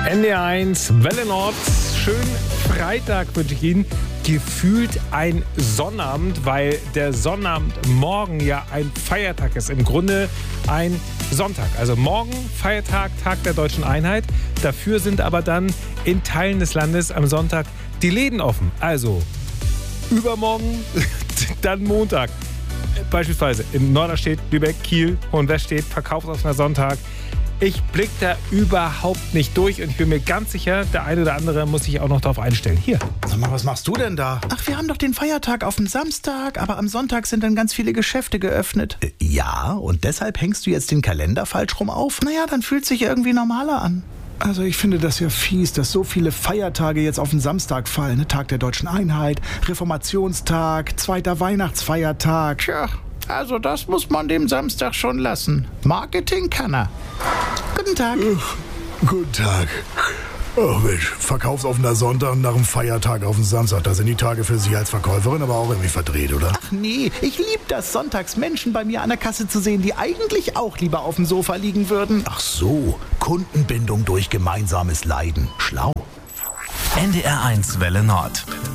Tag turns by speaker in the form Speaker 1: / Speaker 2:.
Speaker 1: NDR1 Welle Nord. Schönen Freitag wünsche ich Ihnen. Gefühlt ein Sonnabend, weil der Sonnabend morgen ja ein Feiertag ist. Im Grunde ein Sonntag. Also morgen Feiertag, Tag der Deutschen Einheit. Dafür sind aber dann in Teilen des Landes am Sonntag die Läden offen. Also übermorgen, dann Montag. Beispielsweise in Norderstedt, Lübeck, Kiel, Hohenwestedt, verkaufsoffener Sonntag. Ich blicke da überhaupt nicht durch und ich bin mir ganz sicher, der eine oder andere muss sich auch noch darauf einstellen. Hier.
Speaker 2: Sag mal, was machst du denn da?
Speaker 3: Ach, wir haben doch den Feiertag auf dem Samstag, aber am Sonntag sind dann ganz viele Geschäfte geöffnet.
Speaker 2: Ja, und deshalb hängst du jetzt den Kalender falsch rum auf?
Speaker 3: Naja, dann fühlt sich irgendwie normaler an.
Speaker 4: Also ich finde das ja fies, dass so viele Feiertage jetzt auf den Samstag fallen. Ne? Tag der Deutschen Einheit, Reformationstag, zweiter Weihnachtsfeiertag.
Speaker 3: Tja, also das muss man dem Samstag schon lassen. Marketing kann er. Guten Tag.
Speaker 5: Guten Tag. Oh Mensch, verkaufsoffener Sonntag nach dem Feiertag auf den Samstag. Da sind die Tage für Sie als Verkäuferin aber auch irgendwie verdreht, oder?
Speaker 3: Ach nee, ich liebe das, sonntags Menschen bei mir an der Kasse zu sehen, die eigentlich auch lieber auf dem Sofa liegen würden.
Speaker 2: Ach so, Kundenbindung durch gemeinsames Leiden. Schlau.
Speaker 6: NDR1 Welle Nord.